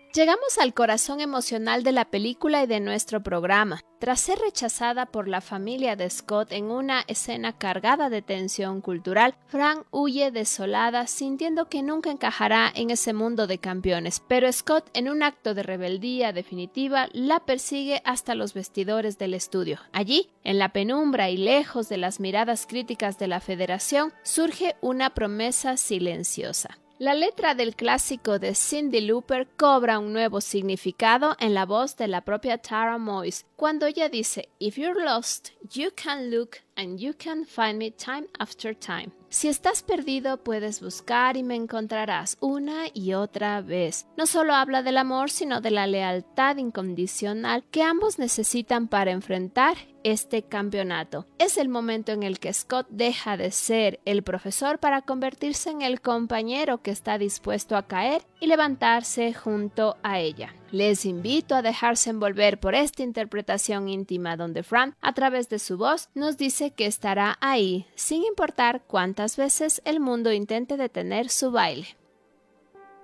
Llegamos al corazón emocional de la película y de nuestro programa. Tras ser rechazada por la familia de Scott en una escena cargada de tensión cultural, Fran huye desolada, sintiendo que nunca encajará en ese mundo de campeones. Pero Scott, en un acto de rebeldía definitiva, la persigue hasta los vestidores del estudio. Allí, en la penumbra y lejos de las miradas críticas de la Federación, surge una promesa silenciosa. La letra del clásico de Cyndi Lauper cobra un nuevo significado en la voz de la propia Tara Moyes, cuando ella dice "If you're lost, you can look and you can find me time after time". Si estás perdido, puedes buscar y me encontrarás una y otra vez. No solo habla del amor, sino de la lealtad incondicional que ambos necesitan para enfrentar este campeonato. Es el momento en el que Scott deja de ser el profesor para convertirse en el compañero que está dispuesto a caer y levantarse junto a ella. Les invito a dejarse envolver por esta interpretación íntima donde Fran, a través de su voz, nos dice que estará ahí, sin importar cuántas veces el mundo intente detener su baile.